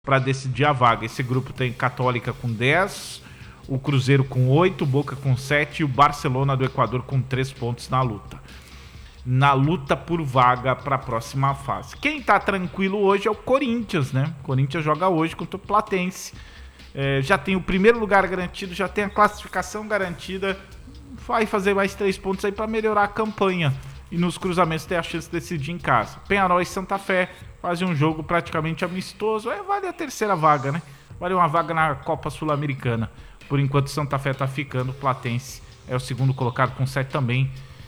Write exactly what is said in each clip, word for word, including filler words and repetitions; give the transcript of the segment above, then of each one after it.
para decidir a vaga. Esse grupo tem Católica com dez, o Cruzeiro com oito, Boca com sete e o Barcelona do Equador com três pontos na luta. Na luta por vaga para a próxima fase. Quem está tranquilo hoje é o Corinthians, né? O Corinthians joga hoje contra o Platense. É, já tem o primeiro lugar garantido, já tem a classificação garantida. Vai fazer mais três pontos aí para melhorar a campanha. E nos cruzamentos ter a chance de decidir em casa. Peñarol e Santa Fé fazem um jogo praticamente amistoso. É, vale a terceira vaga, né? Vale uma vaga na Copa Sul-Americana. Por enquanto Santa Fé tá ficando. O Platense é o segundo colocado com sete também.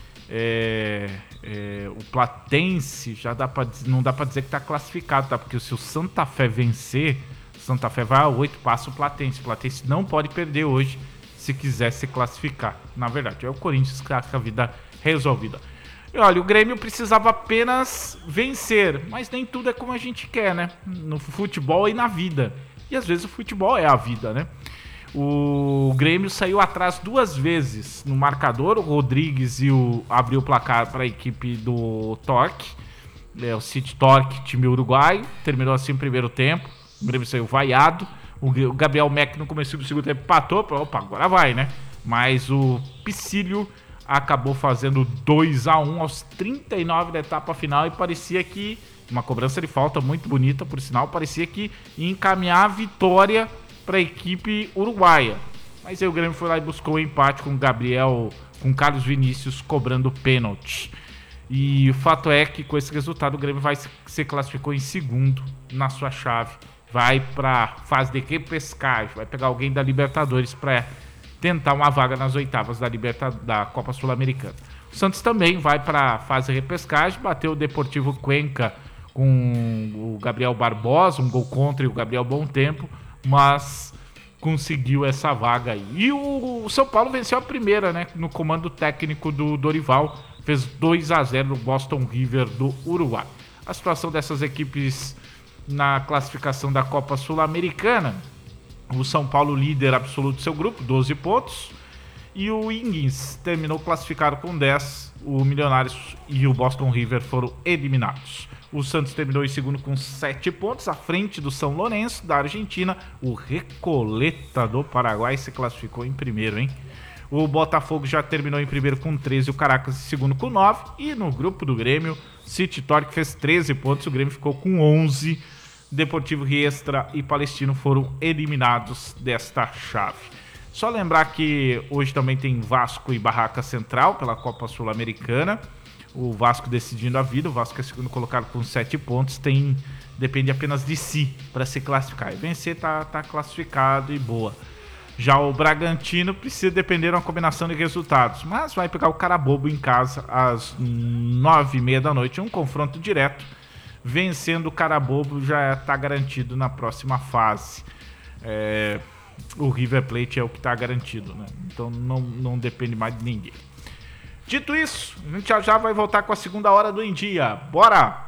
É, é, o Platense já dá pra, não dá para dizer que tá classificado, tá? Porque se o Santa Fé vencer, Santa Fé vai a oito, passa o Platense. O Platense não pode perder hoje se quiser se classificar. Na verdade, é o Corinthians que tá com a vida resolvida. E olha, o Grêmio precisava apenas vencer, mas nem tudo é como a gente quer, né? No futebol e na vida. E às vezes o futebol é a vida, né? O Grêmio saiu atrás duas vezes no marcador. O Rodrigues e o, abriu o placar para a equipe do Torque, é, o City Torque, time uruguaio. Terminou assim o primeiro tempo. O Grêmio saiu vaiado. O Gabriel Meck no começo do segundo tempo empatou. Opa, agora vai, né? Mas o Picílio acabou fazendo dois a um aos trinta e nove da etapa final e parecia que, uma cobrança de falta muito bonita, por sinal, parecia que ia encaminhar a vitória para a equipe uruguaia. Mas aí o Grêmio foi lá e buscou o empate com o Gabriel, com Carlos Vinícius cobrando pênalti. E o fato é que com esse resultado o Grêmio vai se classificou em segundo na sua chave. Vai para fase de repescagem, vai pegar alguém da Libertadores para tentar uma vaga nas oitavas da, Liberta, da Copa Sul-Americana. O Santos também vai para a fase de repescagem, bateu o Deportivo Cuenca com o Gabriel Barbosa, um gol contra e o Gabriel Bom Tempo, mas conseguiu essa vaga aí. E o, o São Paulo venceu a primeira, né, no comando técnico do Dorival, fez dois a zero no Boston River do Uruguai. A situação dessas equipes na classificação da Copa Sul-Americana: o São Paulo líder absoluto do seu grupo, doze pontos. E o Iguins terminou classificado com dez. O Milionários e o Boston River foram eliminados. O Santos terminou em segundo com sete pontos, à frente do São Lourenço, da Argentina. O Recoleta do Paraguai se classificou em primeiro, hein? O Botafogo já terminou em primeiro com treze, o Caracas em segundo com nove. E no grupo do Grêmio, City Torque fez treze pontos, o Grêmio ficou com onze. Deportivo Riestra e Palestino foram eliminados desta chave. Só lembrar que hoje também tem Vasco e Barraca Central pela Copa Sul-Americana. O Vasco decidindo a vida. O Vasco é segundo colocado com sete pontos. Tem, depende apenas de si para se classificar. E vencer tá, tá classificado e boa. Já o Bragantino precisa depender de uma combinação de resultados, mas vai pegar o Carabobo em casa às nove e meia da noite. Um confronto direto. Vencendo o Carabobo já está garantido na próxima fase. É, o River Plate é o que está garantido, né? Então não, não depende mais de ninguém. Dito isso, a gente já, já vai voltar com a segunda hora do Em Dia. Bora!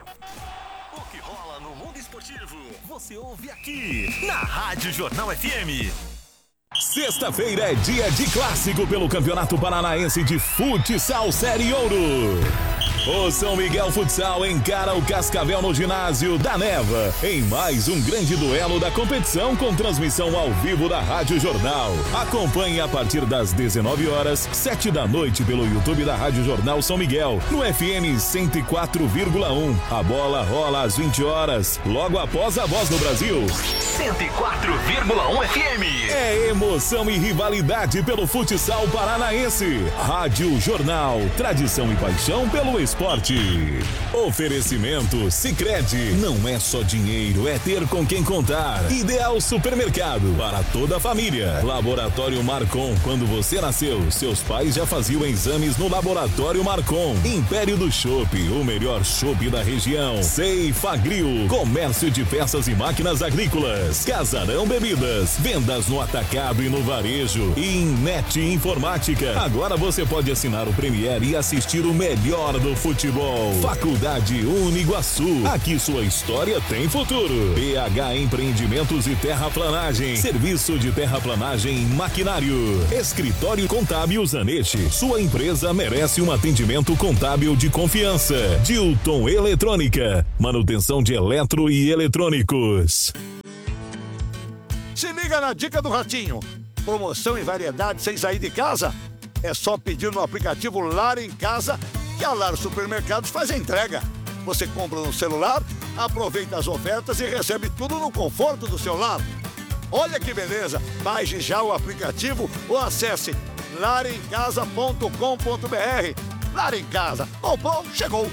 O que rola no mundo esportivo, você ouve aqui na Rádio Jornal F M. Sexta-feira é dia de clássico pelo Campeonato Paranaense de Futsal Série Ouro. O São Miguel Futsal encara o Cascavel no ginásio da Neva, em mais um grande duelo da competição com transmissão ao vivo da Rádio Jornal. Acompanhe a partir das dezenove horas, sete da noite pelo YouTube da Rádio Jornal São Miguel, no F M cento e quatro vírgula um. A bola rola às vinte horas, logo após a Voz do Brasil. cento e quatro vírgula um F M. É emoção e rivalidade pelo futsal paranaense. Rádio Jornal, tradição e paixão pelo esporte. Oferecimento Sicredi. Não é só dinheiro, é ter com quem contar. Ideal Supermercado para toda a família. Laboratório Marcon. Quando você nasceu, seus pais já faziam exames no Laboratório Marcon. Império do Chopp, o melhor chopp da região. Ceifagrill, comércio de peças e máquinas agrícolas. Bebidas, Casarão Bebidas, vendas no atacado e no varejo e em Net Informática. Agora você pode assinar o Premiere e assistir o melhor do futebol. Faculdade Uniguaçu, aqui sua história tem futuro. P H Empreendimentos e Terraplanagem, serviço de terraplanagem em maquinário. Escritório Contábil Zanetti, sua empresa merece um atendimento contábil de confiança. Dilton Eletrônica, manutenção de eletro e eletrônicos. Se liga na dica do Ratinho. Promoção e variedade sem sair de casa? É só pedir no aplicativo Lar em Casa que a Lar Supermercados faz a entrega. Você compra no celular, aproveita as ofertas e recebe tudo no conforto do seu lar. Olha que beleza! Baixe já o aplicativo ou acesse lar em casa ponto com ponto b r. Lar em Casa. Comprou, chegou!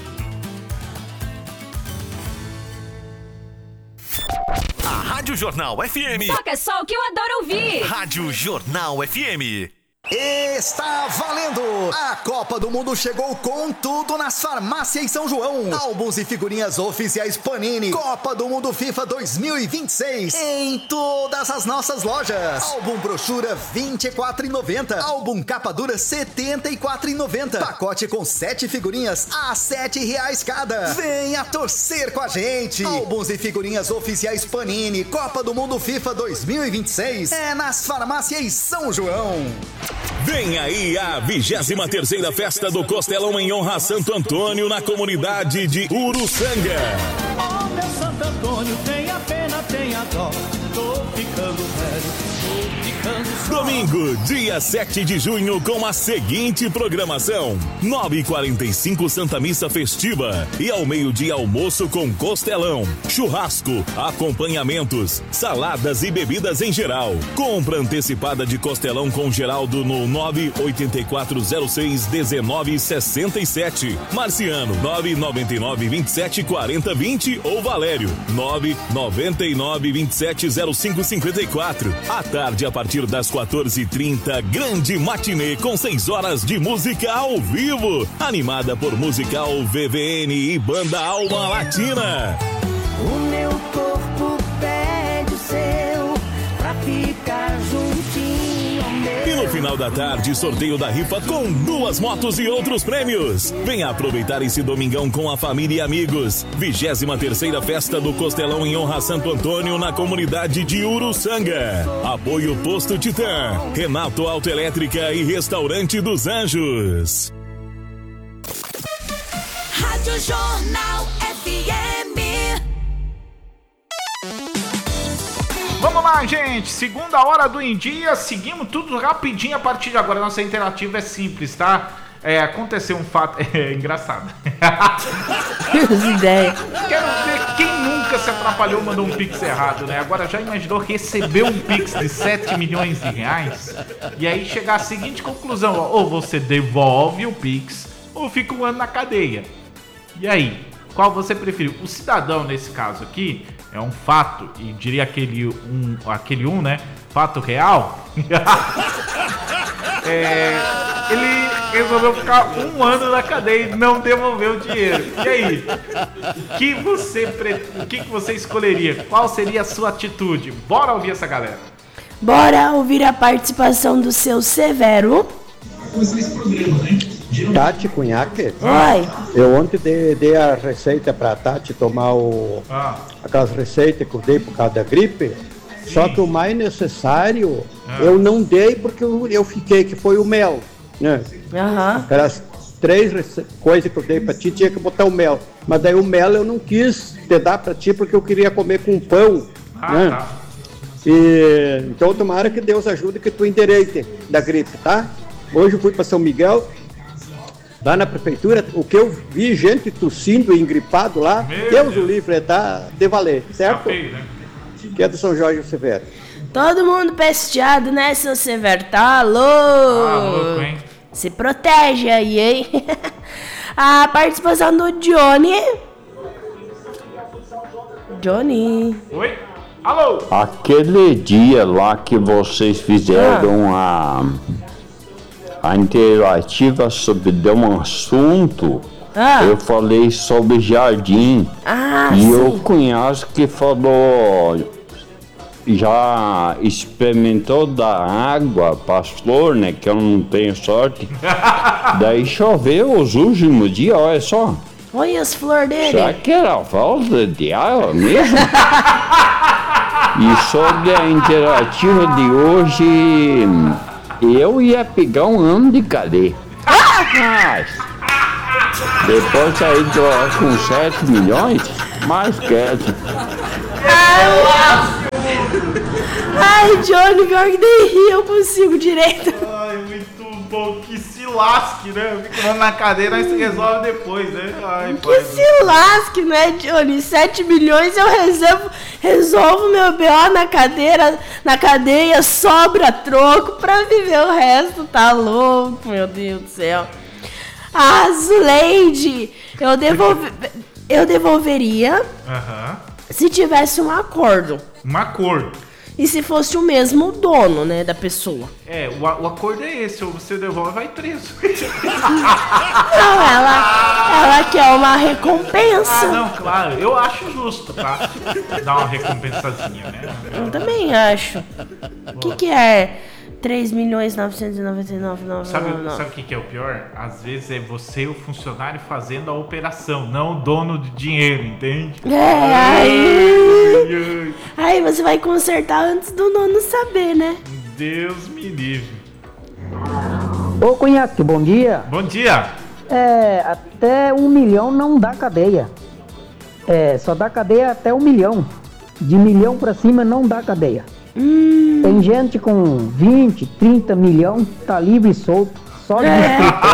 A Rádio Jornal F M. Toca só o que eu adoro ouvir. Rádio Jornal F M. Está valendo! A Copa do Mundo chegou com tudo nas farmácias São João. Álbuns e figurinhas oficiais Panini. Copa do Mundo FIFA dois mil e vinte e seis. Em todas as nossas lojas. Álbum brochura vinte e quatro reais e noventa centavos. Álbum capa dura setenta e quatro reais e noventa centavos. Pacote com sete figurinhas a sete reais cada. Venha torcer com a gente. Álbuns e figurinhas oficiais Panini. Copa do Mundo FIFA dois mil e vinte e seis. É nas farmácias São João. Vem aí a vigésima terceira Festa do Costelão em honra a Santo Antônio na comunidade de Uruçanga. Oh, meu Santo Antônio, tenha pena, tenha dó. Tô ficando velho, tô ficando só. Domingo, dia sete de junho, com a seguinte programação: nove e quarenta e cinco Santa Missa Festiva e ao meio-dia almoço com costelão, churrasco, acompanhamentos, saladas e bebidas em geral. Compra antecipada de costelão com Geraldo no nove oito quatro zero seis um nove seis sete, Marciano nove nove nove vinte e sete quarenta vinte ou Valério nove nove nove vinte e sete zero cinco cinquenta e quatro. À tarde, a partir das quatorze e trinta, grande matinê com seis horas de música ao vivo, animada por Musical V V N e Banda Alma Latina. O meu corpo pede o seu pra ficar juntinho ao meu. E no final da tarde, sorteio da rifa com duas motos e outros prêmios. Venha aproveitar esse domingão com a família e amigos. vigésima terceira Festa do Costelão em honra a Santo Antônio na comunidade de Uruçanga. Apoio Posto Titã, Renato Autoelétrica e Restaurante dos Anjos. Rádio Jornal F M. Vamos lá, gente. Segunda hora do Em Dia. Seguimos tudo rapidinho a partir de agora. Nossa interativa é simples, tá? É, aconteceu um fato... É engraçado. Ideia. Quero ver quem nunca se atrapalhou mandou um pix errado, né? Agora já imaginou receber um pix de sete milhões de reais? E aí chegar à seguinte conclusão, ó, ou você devolve o pix ou fica um ano na cadeia. E aí, qual você preferiu? O cidadão, nesse caso aqui, é um fato, e diria aquele um, aquele um, né? Fato real. é, ele resolveu ficar um ano na cadeia e não devolveu o dinheiro. E aí? Que você pre... O que, que você escolheria? Qual seria a sua atitude? Bora ouvir essa galera. Bora ouvir a participação do seu Severo. Esse programa, né? Tati Cunhaque. Oi. Eu ontem dei, dei a receita pra Tati tomar o, ah. aquelas receitas que eu dei por causa da gripe. Sim. Só que o mais necessário ah. eu não dei porque eu, eu fiquei, que foi o mel, né? Uhum. Aquelas três rece- coisas que eu dei pra ti, tinha que botar o mel. Mas daí o mel eu não quis te dar pra ti porque eu queria comer com pão, ah, né? Tá. E, então tomara que Deus ajude que tu endireite da gripe, tá? Hoje eu fui pra São Miguel, lá na prefeitura, o que eu vi gente tossindo e engripado lá, Meu Deus o livre, é da, de valer, certo? Tá feio, né? Que é do São Jorge Severo. Todo mundo pesteado, né, seu Severo? Tá louco? Ah, louco, hein? Se protege aí, hein? A participação do Johnny. Johnny. Oi? Alô? Aquele dia lá que vocês fizeram ah. a, a interativa sobre um assunto, ah. eu falei sobre jardim. Ah, e sim. o cunhado que falou já experimentou dar água para as flores, né? Que eu não tenho sorte. Daí choveu os últimos dias, olha só. Olha as flores dele. Será que era falta de água mesmo? E sobre a interativa de hoje, eu ia pegar um ano de cadeia. Mas, depois saí de lá com sete milhões, mais quieto. Ai, Johnny, pior que nem rir eu consigo direito. Ai, muito bom. Que se lasque, né? Ficando na cadeira, aí se resolve depois, né? Ai, que pai se do... lasque, né, Johnny? sete milhões eu reservo, resolvo meu B O na cadeira, na cadeia, sobra troco pra viver o resto. Tá louco, meu Deus do céu. A Zuleide, eu, devolve, eu devolveria uhum. se tivesse um acordo. Um acordo. E se fosse o mesmo dono, né, da pessoa. É, o, o acordo é esse, ou você devolve, vai preso. Não, ela, ela quer uma recompensa. Ah, não, claro, eu acho justo, tá? Dar uma recompensazinha, né? Eu também acho. O que que é três milhões novecentos e noventa e nove mil novecentos e noventa e nove? Sabe, sabe o que que é o pior? Às vezes é você, o funcionário, fazendo a operação, não o dono de dinheiro, entende? É, aí... Aí você vai consertar antes do dono saber, né? Deus me livre. Ô, Cunhaque, bom dia. Bom dia. É, até um milhão não dá cadeia. É, só dá cadeia até um milhão. De milhão pra cima não dá cadeia. Hum. Tem gente com vinte, trinta milhão, tá livre e solto, só de é.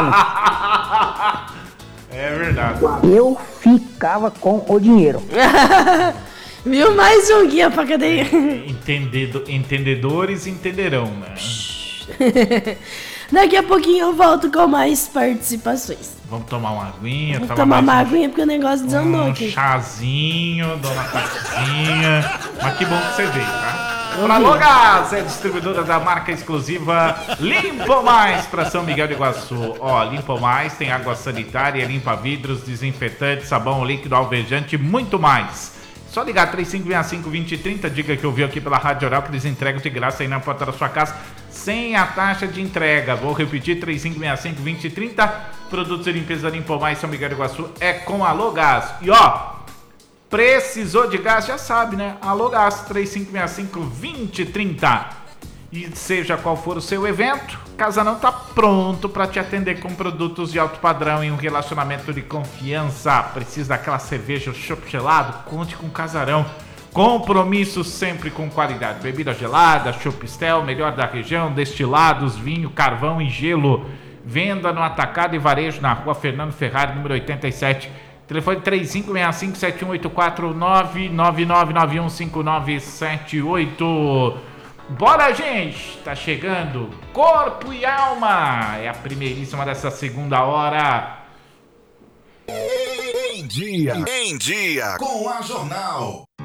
É verdade. Eu ficava com o dinheiro. Viu? Mais um guia pra cadeia. Entendedo, entendedores entenderão, né? Daqui a pouquinho eu volto com mais participações. Vamos tomar uma aguinha. Vamos tomar uma aguinha porque o negócio desandou um aqui. Um chazinho, dona Tatinha. Mas que bom que você veio, tá? Para Logás, é distribuidora da marca exclusiva Limpo Mais para São Miguel de Iguaçu. Ó, Limpo Mais tem água sanitária, limpa vidros, desinfetante, sabão líquido, alvejante e muito mais. Só ligar três cinco seis cinco, dois zero três zero, diga que eu vi aqui pela Rádio Oral que eles entregam de graça aí na porta da sua casa, sem a taxa de entrega. Vou repetir, três cinco seis cinco, dois zero três zero, produtos de limpeza Limpo Mais São Miguel de Iguaçu é com a Logás. E ó, precisou de gás, já sabe, né? Alô Gás, três cinco seis cinco, dois zero três zero. E seja qual for o seu evento, Casarão tá pronto para te atender com produtos de alto padrão e um relacionamento de confiança. Precisa daquela cerveja chopp gelado? Conte com Casarão. Compromisso sempre com qualidade. Bebida gelada, chopp Stel, melhor da região, destilados, vinho, carvão e gelo. Venda no atacado e varejo na rua Fernando Ferrari, número oitenta e sete. Telefone três cinco seis cinco, sete um oito quatro, nove nove nove nove um cinco nove sete oito. Bora, gente! Tá chegando Corpo e Alma. É a primeiríssima dessa segunda hora. Em dia, em dia, com a Jornal.